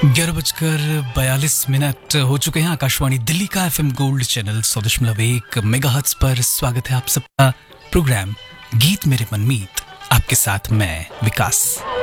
11:42 हो चुके हैं। आकाशवाणी दिल्ली का एफएम गोल्ड चैनल 100.1 मेगाहर्ट्ज पर स्वागत है आप सबका। प्रोग्राम गीत मेरे मनमीत, आपके साथ मैं विकास।